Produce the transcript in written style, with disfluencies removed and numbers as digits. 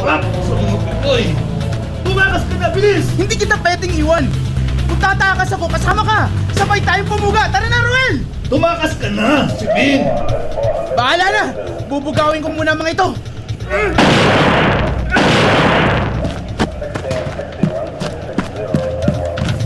sarap sa mga Pinoy. Tumakas ka na, bilis! Hindi kita pwedeng iwan. Kung tatakas ako, kasama ka. Sabay tayong pumuga. Tara na, Ruel! Tumakas ka na, si Bin! Bahala na! Bubugawin ko muna ang mga ito.